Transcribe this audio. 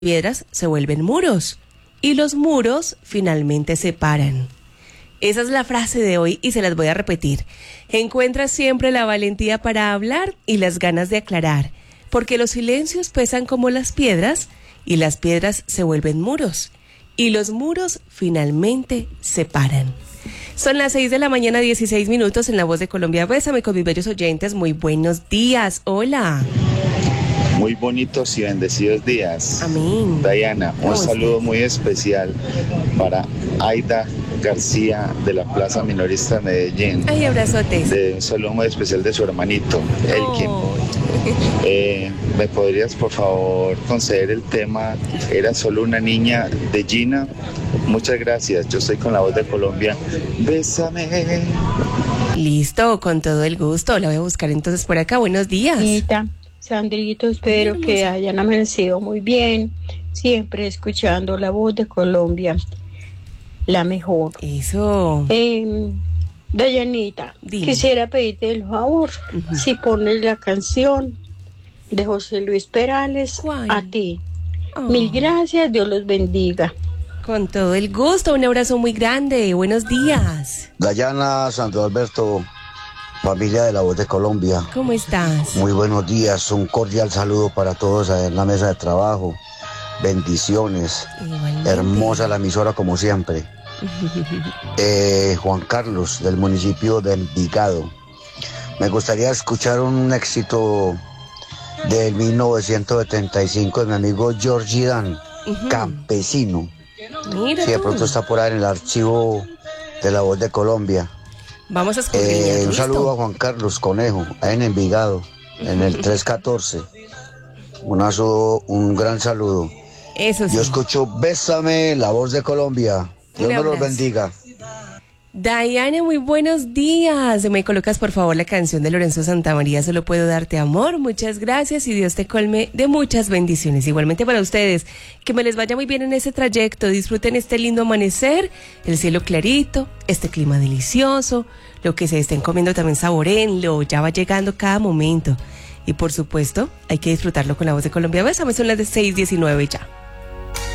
piedras se vuelven muros y los muros finalmente se paran. Esa es la frase de hoy y se las voy a repetir. Encuentra siempre la valentía para hablar y las ganas de aclarar, porque los silencios pesan como las piedras y las piedras se vuelven muros y los muros finalmente se paran. Son las 6 de la mañana, 16 minutos en La Voz de Colombia. Bésame con mis bellos oyentes. Muy buenos días. Hola. Muy bonitos y bendecidos días. Amén. Diana, un saludo muy especial para Aida García de la Plaza Minorista de Medellín. Ay, abrazotes. Un saludo muy especial de su hermanito, Elkin. Oh. ¿Me podrías, por favor, conceder el tema Era solo una niña de Gina? Muchas gracias. Yo estoy con La Voz de Colombia. Bésame. Listo, con todo el gusto. La voy a buscar entonces por acá. Buenos días. Sandrito, espero que hayan amanecido muy bien, siempre escuchando La Voz de Colombia, la mejor. Eso. Dayanita, Dime. quisiera pedirte el favor, si pones la canción de José Luis Perales, ¿Cuál? a ti. Oh. Mil gracias, Dios los bendiga. Con todo el gusto. Un abrazo muy grande. Buenos días. Dayana, Santo Alberto, familia de La Voz de Colombia. ¿Cómo estás? Muy buenos días, un cordial saludo para todos en la mesa de trabajo. Bendiciones. Igualmente. Hermosa la emisora como siempre. Juan Carlos, del municipio de Envigado. Me gustaría escuchar un éxito del 1975 de mi amigo Georgie Dan, Campesino. Mira Si de tú. pronto está por ahí en el archivo de La Voz de Colombia. Vamos a escuchar. Un saludo a Juan Carlos Conejo, ahí en Envigado, en el 314. Un gran saludo. Eso sí. Yo escucho Bésame, La Voz de Colombia. Dios Un me los abrazo. bendiga. Diana, muy buenos días. ¿Me colocas por favor la canción de Lorenzo Santamaría? Solo puedo darte amor. Muchas gracias y Dios te colme de muchas bendiciones. Igualmente para ustedes, que me les vaya muy bien en ese trayecto. Disfruten este lindo amanecer, el cielo clarito, este clima delicioso. Lo que se estén comiendo también saborenlo. Ya va llegando cada momento. Y por supuesto, hay que disfrutarlo con La Voz de Colombia. Bésame, son las de 6:19 ya.